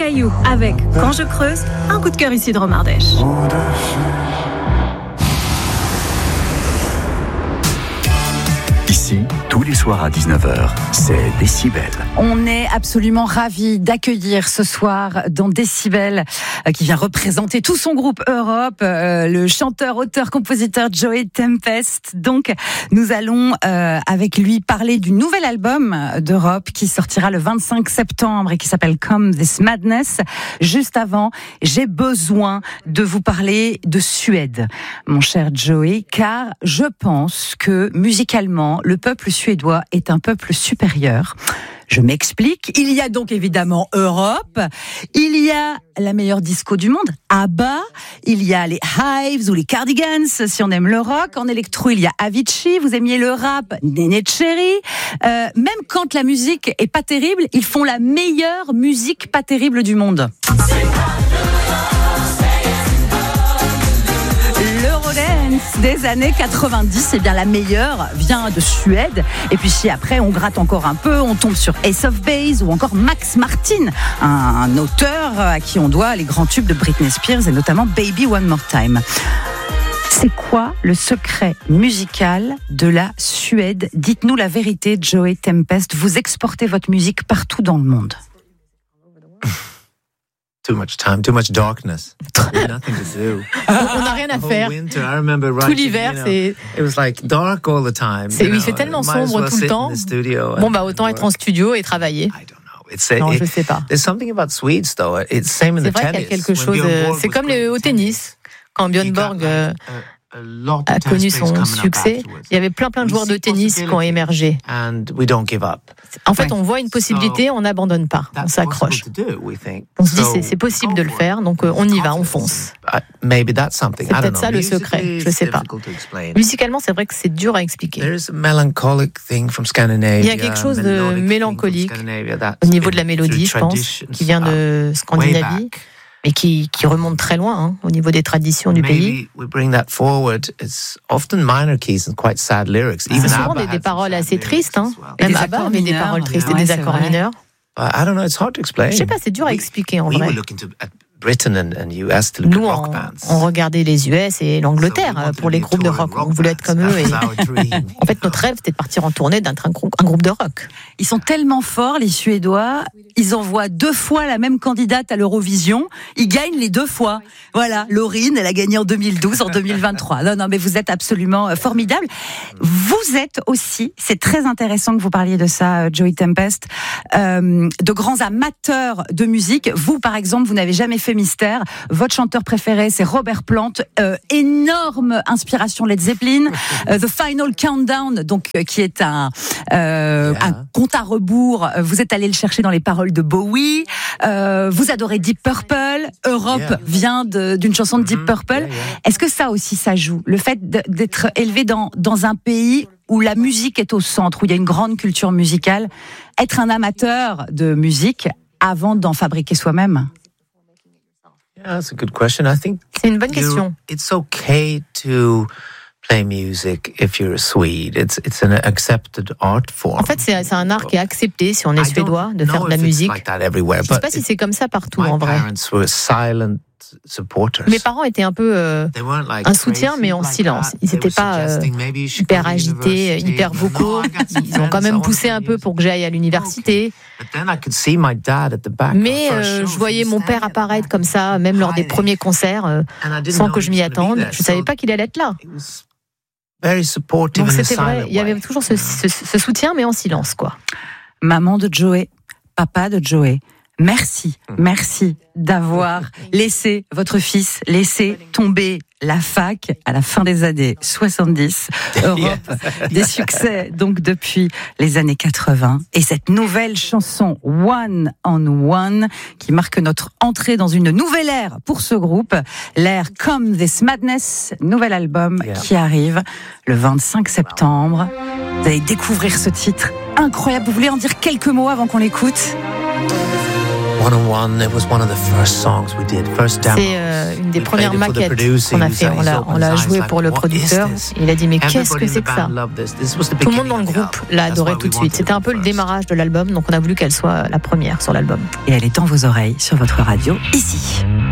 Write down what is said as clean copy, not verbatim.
Caillou avec Quand je creuse, un coup de cœur ici de Romardèche. Ici, tous les soirs à 19h, c'est Décibel. On est absolument ravis d'accueillir ce soir dans Décibel, qui vient représenter tout son groupe Europe, le chanteur, auteur, compositeur Joey Tempest. Donc, nous allons avec lui parler du nouvel album d'Europe qui sortira le 25 septembre et qui s'appelle Come This Madness. Juste avant, j'ai besoin de vous parler de Suède, mon cher Joey, car je pense que musicalement, le peuple suédois est un peuple supérieur. Je m'explique. Il y a donc évidemment Europe. Il y a la meilleure disco du monde, ABBA. Il y a les Hives ou les Cardigans, si on aime le rock. En électro, il y a Avicii. Vous aimiez le rap, Neneh Cherry. Même quand la musique est pas terrible, ils font la meilleure musique pas terrible du monde. L'Eurodance des années 90, eh bien la meilleure vient de Suède. Et puis si après on gratte encore un peu, on tombe sur Ace of Base ou encore Max Martin, un auteur à qui on doit les grands tubes de Britney Spears et notamment Baby One More Time. C'est quoi le secret musical de la Suède ? Dites-nous la vérité, Joey Tempest. Vous exportez votre musique partout dans le monde. Too much time, too much darkness. Nothing to do. On n'a rien à faire. Tout l'hiver, c'est. It was like dark all the time. Oui, c'est tellement sombre tout le temps. Bon, bah, autant être en studio et travailler. Non, je sais pas. There's something about Swedes, though. It's same in the tennis. C'est vrai qu'il y a quelque chose. C'est comme au tennis. Quand Björn Borg a connu son succès, il y avait plein de joueurs de tennis qui ont émergé. En fait, on voit une possibilité, on n'abandonne pas, on s'accroche. On se dit c'est possible de le faire, donc on y va, on fonce. C'est peut-être ça le secret, je sais pas. Musicalement, c'est vrai que c'est dur à expliquer. Il y a quelque chose de mélancolique au niveau de la mélodie, je pense, qui vient de Scandinavie. Mais qui remonte très loin au niveau des traditions du pays. C'est souvent des paroles assez tristes. Même ABBA avait des paroles tristes et des accords mineurs. Je sais pas, c'est dur à expliquer en vrai. Nous, on regardait les US et l'Angleterre pour les groupes de rock. On voulait être comme eux. Et en fait, notre rêve, c'était de partir en tournée d'un groupe de rock. Ils sont tellement forts, les Suédois. Ils envoient 2 fois la même candidate à l'Eurovision. Ils gagnent les 2 fois. Voilà, Laurine, elle a gagné en 2012, en 2023. Non, mais vous êtes absolument formidable. Vous êtes aussi, c'est très intéressant que vous parliez de ça, Joey Tempest, de grands amateurs de musique. Vous, par exemple, vous n'avez jamais fait mystère. Votre chanteur préféré, c'est Robert Plant. Énorme inspiration Led Zeppelin. The Final Countdown, donc qui est un compte à rebours. Vous êtes allé le chercher dans les paroles de Bowie. Vous adorez Deep Purple. Europe vient d'une chanson de Deep Purple. Est-ce que ça aussi, ça joue ? Le fait d'être élevé dans un pays où la musique est au centre, où il y a une grande culture musicale, être un amateur de musique avant d'en fabriquer soi-même ? That's a good question. I think c'est une bonne question. It's okay to play music if you're a Swede. It's an accepted art form. En fait, c'est un art qui est accepté si on est suédois de faire de la musique. Je sais pas si c'est comme ça partout en vrai. Mes parents étaient un peu un soutien, mais en silence. Ils n'étaient pas hyper agités, hyper vocaux. Ils ont quand même poussé un peu pour que j'aille à l'université. Mais je voyais mon père apparaître comme ça, même lors des premiers concerts, sans que je m'y attende. Je ne savais pas qu'il allait être là. Donc c'était vrai, il y avait toujours ce soutien, mais en silence, quoi. Maman de Joey, papa de Joey, merci d'avoir laissé votre fils laisser tomber la fac à la fin des années 70. Europe, des succès donc depuis les années 80. Et cette nouvelle chanson One on One qui marque notre entrée dans une nouvelle ère pour ce groupe. L'ère Come This Madness, nouvel album qui arrive le 25 septembre. Vous allez découvrir ce titre incroyable. Vous voulez en dire quelques mots avant qu'on l'écoute ? C'est une des premières maquettes qu'on a fait. On l'a joué pour le producteur. Il a dit mais qu'est-ce que c'est que ça? Tout le monde dans le groupe l'a adoré tout de suite. C'était un peu le démarrage de l'album, donc on a voulu qu'elle soit la première sur l'album. Et elle est dans vos oreilles, sur votre radio, ici.